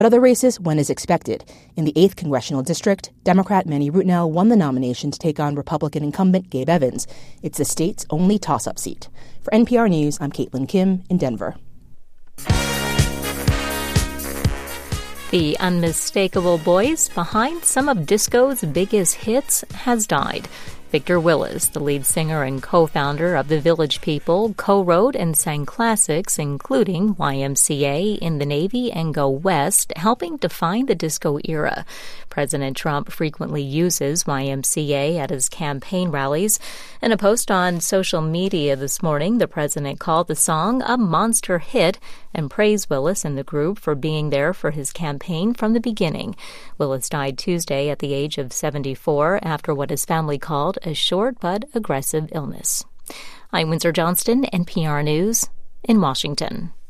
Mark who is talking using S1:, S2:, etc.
S1: But other races went as expected. In the 8th Congressional District, Democrat Manny Rutnell won the nomination to take on Republican incumbent Gabe Evans. It's the state's only toss-up seat. For NPR News, I'm Caitlin Kim in Denver.
S2: The unmistakable voice behind some of disco's biggest hits has died. Victor Willis, the lead singer and co-founder of the Village People, co-wrote and sang classics including YMCA, In the Navy, and Go West, helping define the disco era. President Trump frequently uses YMCA at his campaign rallies. In a post on social media this morning, the president called the song a monster hit and praised Willis and the group for being there for his campaign from the beginning. Willis died Tuesday at the age of 74 after what his family called a short but aggressive illness. I'm Windsor Johnston, NPR News in Washington.